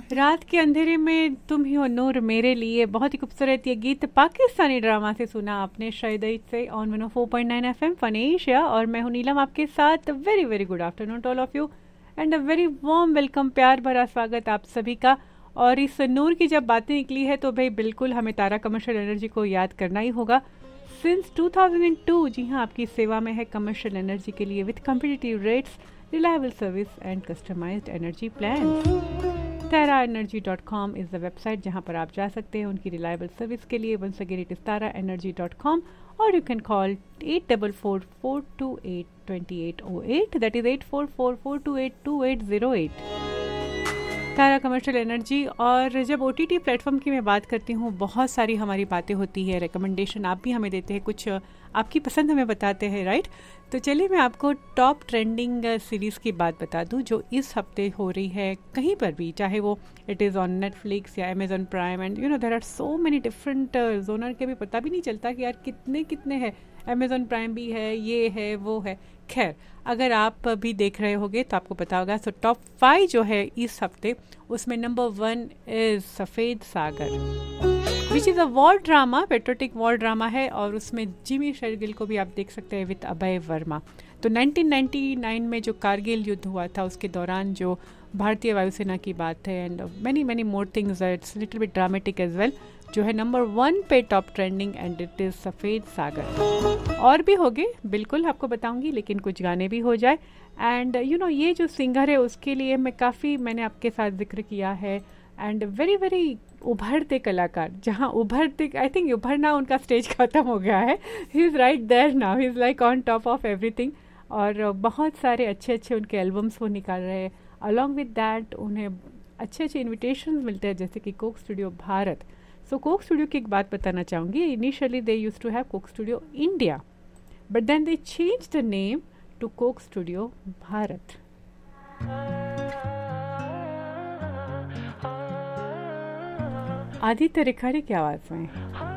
रात के अंधेरे में तुम ही हो नूर मेरे लिए, बहुत ही खूबसूरत ये गीत पाकिस्तानी ड्रामा से सुना आपने शायद से ऑन 104.9 FM फन एशिया। और मैं हूं नीलम आपके साथ। Very very good afternoon to all of you and a very warm welcome, प्यार भरा स्वागत आप सभी का। और इस नूर की जब बातें निकली है तो भाई बिल्कुल हमें तारा कमर्शियल एनर्जी को याद करना ही होगा। सिंस 2002 जी हाँ आपकी सेवा में है कमर्शियल एनर्जी के लिए with competitive rates, reliable service and customised energy plan. TaraEnergy.com is the website जहाँ पर आप जा सकते हैं उनकी रिलायबल सर्विस के लिए। once again it is TaraEnergy.com और you can call 8444282808, that is 8444282808। Tara commercial energy. और जब OTT प्लेटफॉर्म की मैं बात करती हूँ, बहुत सारी हमारी बातें होती है, रिकमेंडेशन आप भी हमें देते हैं, कुछ आपकी पसंद हमें बताते हैं, राइट। तो चलिए मैं आपको टॉप ट्रेंडिंग सीरीज़ की बात बता दूं जो इस हफ्ते हो रही है कहीं पर भी, चाहे वो इट इज़ ऑन नेटफ्लिक्स या Amazon prime and you know there are so many different genre के, भी पता भी नहीं चलता कि यार कितने हैं। अमेजॉन प्राइम भी है, ये है वो है। खैर अगर आप भी देख रहे होगे तो आपको पता होगा। सो टॉप 5 जो है इस हफ्ते, उसमें नंबर 1 इज़ सफ़ेद सागर, which is a war drama, patriotic war drama है। और उसमें जिमी शेरगिल को भी आप देख सकते हैं विद अभय वर्मा। तो 1999 में जो कारगिल युद्ध हुआ था उसके दौरान जो भारतीय वायुसेना की बात है and many more things, it's little bit dramatic as well, जो है नंबर 1 पे top trending and it is सफ़ेद सागर। और भी होंगे बिल्कुल आपको बताऊंगी, लेकिन कुछ गाने भी हो जाए। एंड यू नो ये जो सिंगर है उसके लिए मैंने आपके साथ जिक्र किया है। एंड वेरी वेरी उभरते कलाकार, जहाँ उभरते, आई थिंक उभरना उनका स्टेज खत्म हो गया है। He is right there now, he is like on top of everything. और बहुत सारे अच्छे उनके एल्बम्स वो निकाल रहे हैं। अलॉन्ग विद दैट उन्हें अच्छे इन्विटेशंस मिलते हैं, जैसे कि कोक स्टूडियो भारत। सो कोक स्टूडियो की एक बात बताना चाहूँगी। Initially they used to have Coke studio India, but then they change the name to Coke studio Bharat. Aditya Rikhari की आवाज़ में